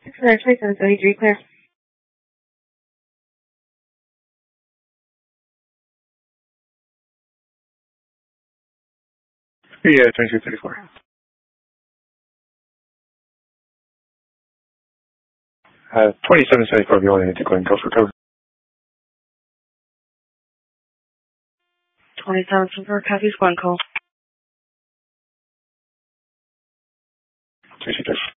62773, clear. Yeah, 2234. 2774, if you want to go ahead and go for cover. 2774, copies, Glencoe. 223.